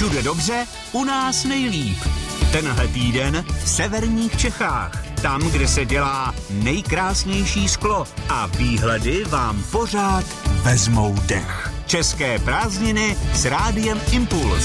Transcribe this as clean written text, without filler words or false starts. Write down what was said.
Všude dobře, u nás nejlíp. Tenhle týden v severních Čechách. Tam, kde se dělá nejkrásnější sklo a výhledy vám pořád vezmou dech. České prázdniny s Rádiem Impuls.